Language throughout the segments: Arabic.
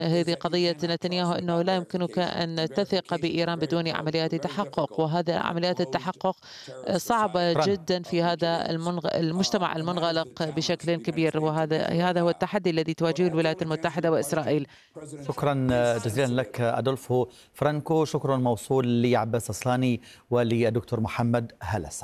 هذه قضية نتنياهو أنه لا يمكنك أن تثق بإيران بدون عمليات تحقق، وهذه عمليات التحقق صعبة شكرا. جدا في هذا المجتمع المنغلق بشكل كبير، وهذا هو التحدي الذي تواجهه الولايات المتحدة وإسرائيل. شكرا جزيلا لك أدولفو فرانكو. شكرا موصول لعباس أصلاني وللدكتور محمد هلسة.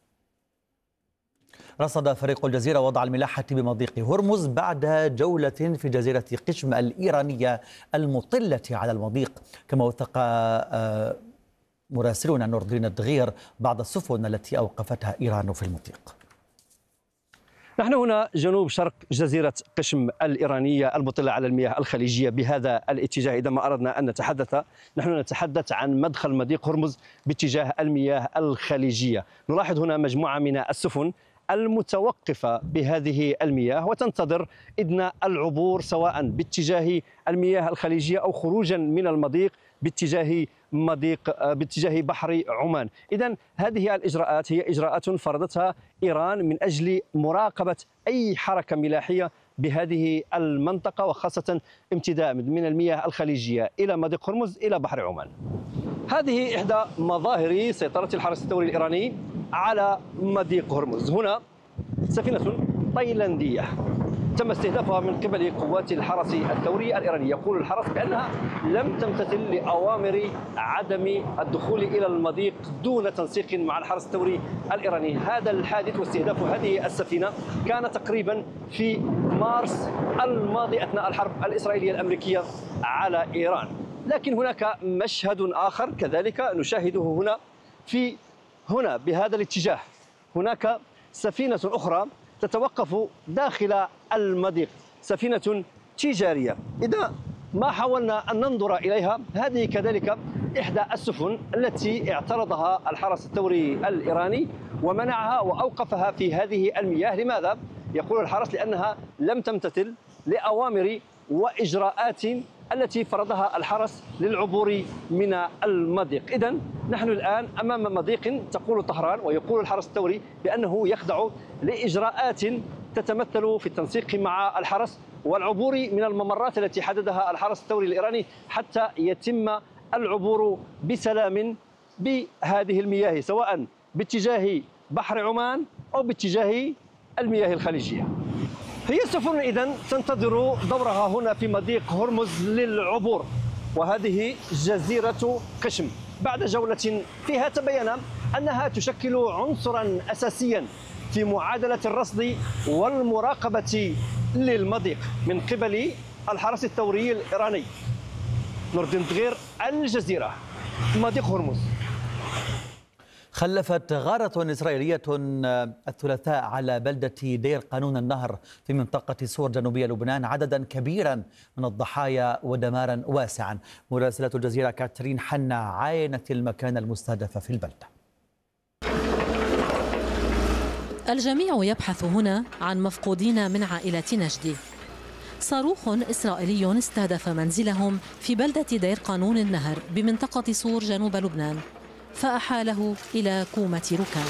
رصد فريق الجزيرة وضع الملاحة بمضيق هرمز بعد جولة في جزيرة قشم الإيرانية المطلة على المضيق، كما وثق مراسلون نور الدين الدغير بعض السفن التي أوقفتها إيران في المضيق. نحن هنا جنوب شرق جزيرة قشم الإيرانية المطلة على المياه الخليجية بهذا الاتجاه. إذا ما أردنا أن نحن نتحدث عن مدخل مضيق هرمز باتجاه المياه الخليجية. نلاحظ هنا مجموعة من السفن المتوقفة بهذه المياه وتنتظر إذن العبور سواء باتجاه المياه الخليجية أو خروجا من المضيق باتجاه بحر عمان. إذن هذه الإجراءات هي إجراءات فرضتها إيران من أجل مراقبة أي حركة ملاحية بهذه المنطقة، وخاصة امتداد من المياه الخليجية إلى مضيق هرمز إلى بحر عمان. هذه إحدى مظاهر سيطرة الحرس الثوري الإيراني على مضيق هرمز. هنا سفينة تايلاندية تم استهدافها من قبل قوات الحرس الثوري الإيراني. يقول الحرس بأنها لم تمتثل لأوامر عدم الدخول إلى المضيق دون تنسيق مع الحرس الثوري الإيراني. هذا الحادث واستهداف هذه السفينة كان تقريبا في مارس الماضي أثناء الحرب الإسرائيلية الأمريكية على إيران. لكن هناك مشهد آخر كذلك نشاهده هنا بهذا الاتجاه. هناك سفينة أخرى تتوقف داخل المضيق، سفينة تجارية. إذا ما حاولنا أن ننظر إليها، هذه كذلك إحدى السفن التي اعترضها الحرس الثوري الإيراني ومنعها وأوقفها في هذه المياه. لماذا؟ يقول الحرس لأنها لم تمتثل لأوامر وإجراءات التي فرضها الحرس للعبور من المضيق. إذن نحن الآن أمام مضيق تقول طهران ويقول الحرس الثوري بأنه يخضع لإجراءات تتمثل في التنسيق مع الحرس والعبور من الممرات التي حددها الحرس الثوري الإيراني حتى يتم العبور بسلام بهذه المياه، سواء باتجاه بحر عمان أو باتجاه المياه الخليجية. هي السفن إذن تنتظر دورها هنا في مضيق هرمز للعبور، وهذه جزيرة قشم بعد جولة فيها تبين أنها تشكل عنصرا أساسيا في معادلة الرصد والمراقبة للمضيق من قبل الحرس الثوري الإيراني. نور الدين الدغير، الجزيرة، مضيق هرمز. خلفت غارة إسرائيلية الثلاثاء على بلدة دير قانون النهر في منطقة سور جنوبية لبنان عددا كبيرا من الضحايا ودمارا واسعا. مراسلة الجزيرة كاترين حنا عاينت المكان المستهدف في البلدة. الجميع يبحث هنا عن مفقودين من عائلة نجدي. صاروخ إسرائيلي استهدف منزلهم في بلدة دير قانون النهر بمنطقة سور جنوب لبنان، فأحاله إلى كومة ركام.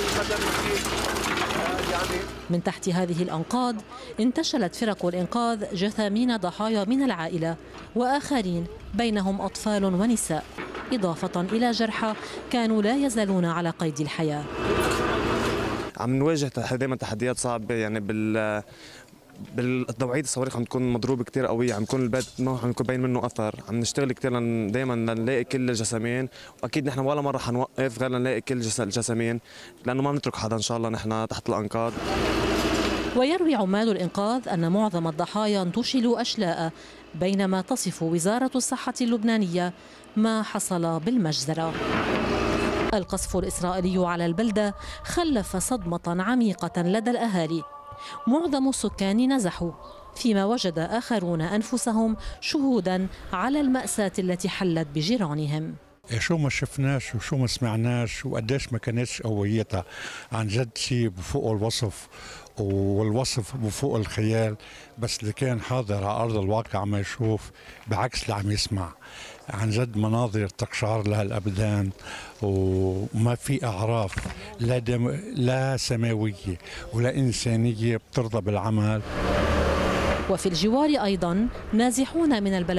من تحت هذه الأنقاض انتشلت فرق الإنقاذ جثامين ضحايا من العائلة وآخرين بينهم أطفال ونساء، إضافة إلى جرحى كانوا لا يزالون على قيد الحياة. عم نواجه دائما تحديات صعبة، يعني بالتوعية الصواريخ عم تكون مضروبة كتير قوية، عم يكون البيت عم يكون باين منه أثر، عم نشتغل كتير دائما نلاقي كل الجسامين، وأكيد نحن ولا مرة حنوقف غير نلاقي كل الجسامين، لأنه ما بنترك حدا إن شاء الله نحن تحت الأنقاض. ويروي عمال الإنقاذ أن معظم الضحايا انتشلوا أشلاء، بينما تصف وزارة الصحة اللبنانية ما حصل بالمجزرة. القصف الإسرائيلي على البلدة خلف صدمة عميقة لدى الأهالي. معظم السكان نزحوا، فيما وجد آخرون أنفسهم شهودا على المأساة التي حلت بجيرانهم. شو ما شفناش وشو ما سمعناش وقديش ما كانتش قويتها، عن جد شيء بفوق الوصف، والوصف بفوق الخيال، بس اللي كان حاضر على أرض الواقع ما يشوف بعكس اللي عم يسمع. عن جد مناظر تقشعر لها الأبدان، وما في أعراف لا سماوية ولا إنسانية بترضى بالعمل. وفي الجوار أيضا نازحون من البلد